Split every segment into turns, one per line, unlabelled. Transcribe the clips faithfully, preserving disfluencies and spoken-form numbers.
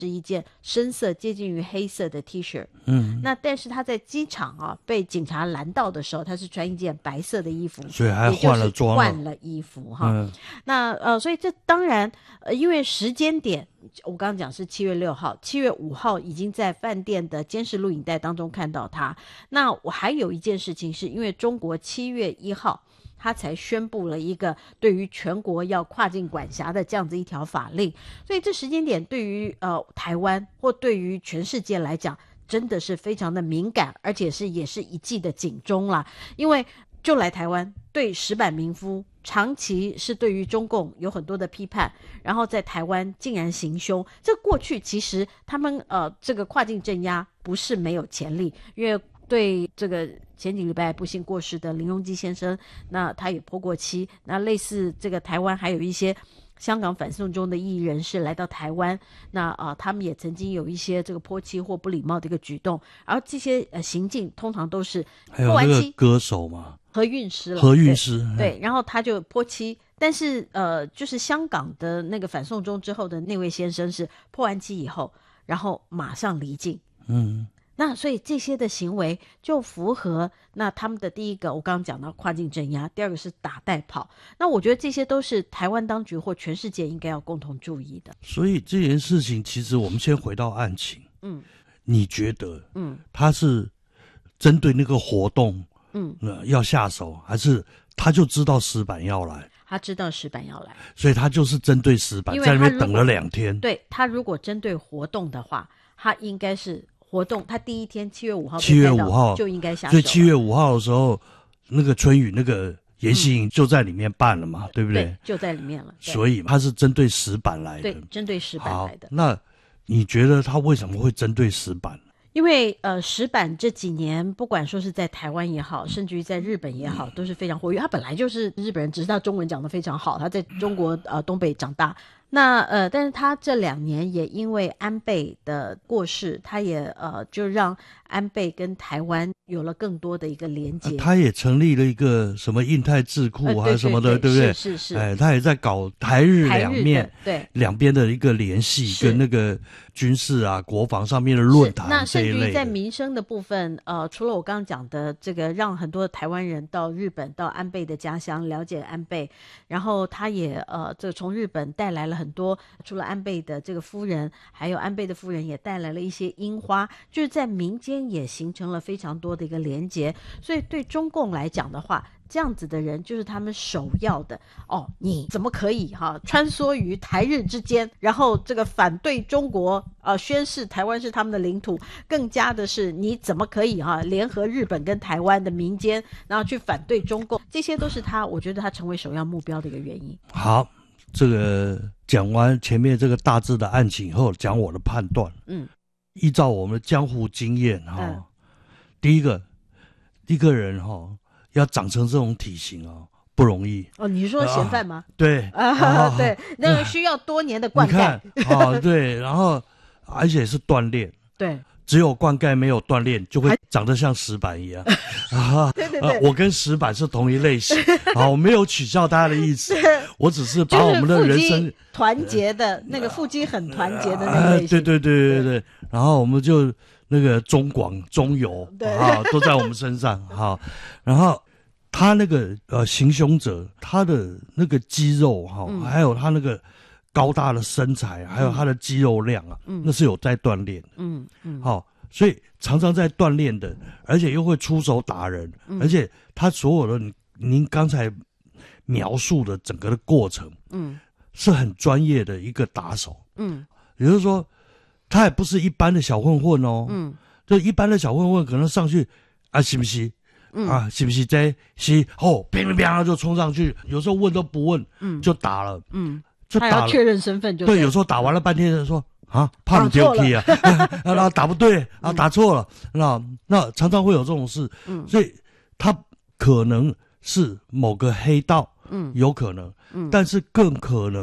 是一件深色接近于黑色的 T 恤，
嗯，
那但是他在机场啊被警察拦到的时候，他是穿一件白色的衣服，
所以还换了装了，
换了衣服哈。嗯、那呃，所以这当然呃，因为时间点，我刚刚讲是七月六号，七月五号已经在饭店的监视录影带当中看到他。那我还有一件事情，是因为中国七月一号。他才宣布了一个对于全国要跨境管辖的这样子一条法令，所以这时间点对于呃台湾或对于全世界来讲，真的是非常的敏感，而且是也是一记的警钟啦。因为就来台湾，对石板民夫长期是对于中共有很多的批判，然后在台湾竟然行凶，这过去其实他们呃这个跨境镇压不是没有潜力，因为对这个前几礼拜不幸过世的林荣基先生，那他也泼过漆。那类似这个台湾还有一些香港反送中的异议人士来到台湾，那啊、呃、他们也曾经有一些这个泼漆或不礼貌的一个举动，而这些呃行径通常都是
还有那个歌手嘛，
何韵诗了，
何韵诗
对, 对，然后他就泼漆。但是呃，就是香港的那个反送中之后的那位先生是泼完漆以后，然后马上离境，
嗯。
那所以这些的行为就符合那他们的第一个我刚刚讲到跨境镇压，第二个是打带跑，那我觉得这些都是台湾当局或全世界应该要共同注意的。
所以这件事情其实我们先回到案情，嗯，你觉得嗯他是针对那个活动嗯、呃、要下手，还是他就知道石板要来？
他知道石板要来，
所以他就是针对石板在那边等了两天。
对，他如果针对活动的话，他应该是活动，他第一天七月五号，
七月五号
就应该下手。
所以七月五号的时候，那个春雨那个研习营就在里面办了嘛，嗯、对不对？
对，就在里面了。
所以他是针对石板来的，
对，针对石板来的。
那你觉得他为什么会针对石板？
因为呃，石板这几年不管说是在台湾也好，甚至于在日本也好，都是非常活跃。他本来就是日本人，只是他中文讲得非常好，他在中国呃东北长大。那呃，但是他这两年也因为安倍的过世，他也呃就让安倍跟台湾有了更多的一个连接。
啊、他也成立了一个什么印太智库还是什么的，呃、对, 对, 对, 对不对？
是是是。
哎，他也在搞台日两面
对
两边的一个联系，跟那个军事啊、国防上面的论坛
那甚至
这一类的。
于在民生的部分，呃，除了我刚刚讲的这个，让很多台湾人到日本、到安倍的家乡了解安倍，然后他也呃，这从日本带来了很多。除了安倍的这个夫人，还有安倍的夫人也带来了一些樱花，就是在民间也形成了非常多的一个连结。所以对中共来讲的话，这样子的人就是他们首要的哦，你怎么可以哈、啊、穿梭于台日之间，然后这个反对中国呃宣示台湾是他们的领土，更加的是你怎么可以哈、啊、联合日本跟台湾的民间，然后去反对中共，这些都是他我觉得他成为首要目标的一个原因。
好，这个讲完前面这个大致的案情以后，讲我的判断。嗯，依照我们的江湖经验哈、嗯，第一个一个人哈要长成这种体型啊不容易。
哦，你是说嫌犯吗？
啊、对
啊，对，那个需要多年的灌溉。
你看啊，对，然后而且是锻炼。
对。
只有灌溉没有锻炼，就会长得像石板一样啊！
对对对、
啊，我跟石板是同一类型啊，我没有取笑他的意思，我只是把我们的人生、就是、
团结的那个腹肌很团结的那个类型、
啊。对对对对对，然后我们就那个中广中油啊，都在我们身上哈、啊。然后他那个呃行凶者，他的那个肌肉哈、啊嗯，还有他那个。高大的身材，还有他的肌肉量啊，嗯、那是有在锻炼的。嗯嗯，好、哦，所以常常在锻炼的，而且又会出手打人，嗯、而且他所有的您刚才描述的整个的过程，嗯，是很专业的一个打手。嗯，也就是说，他也不是一般的小混混哦。嗯，就一般的小混混可能上去啊，是不是？嗯、啊，是不是在是哦，乒乒乓就冲上去，有时候问都不问，嗯，就打了。嗯。
他要确认身份就
对，有时候打完了半天就说啊，怕你丢 key 啊，然后打不对啊，打错了，那那常常会有这种事，嗯，所以他可能是某个黑道，嗯，有可能，嗯，但是更可能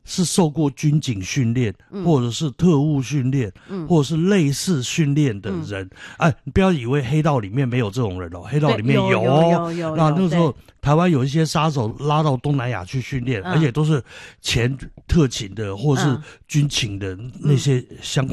是受过军警训练，嗯、或者是特务训练，嗯、或者是类似训练的人。嗯、哎，你不要以为黑道里面没有这种人哦，黑道里面有哦。
有有有有
那那个时候，台湾有一些杀手拉到东南亚去训练，嗯、而且都是前特勤的或是军情的那些相关。